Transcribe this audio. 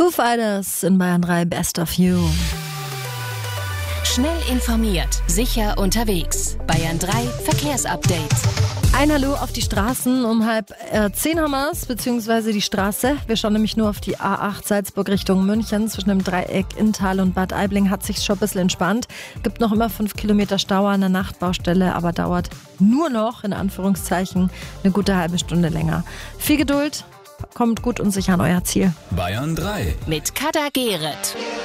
Foo Fighters in Bayern 3 Best of You. Schnell informiert, sicher unterwegs. Bayern 3 Verkehrsupdate. Ein Hallo auf die Straßen. Um 9:30 haben wir es, beziehungsweise die Straße. Wir schauen nämlich nur auf die A8 Salzburg Richtung München. Zwischen dem Dreieck Inntal und Bad Aibling hat sich schon ein bisschen entspannt. Gibt noch immer 5 Kilometer Stau an der Nachtbaustelle, aber dauert nur noch, in Anführungszeichen, eine gute halbe Stunde länger. Viel Geduld, kommt gut und sicher an euer Ziel. Bayern 3. Mit Kada Geret.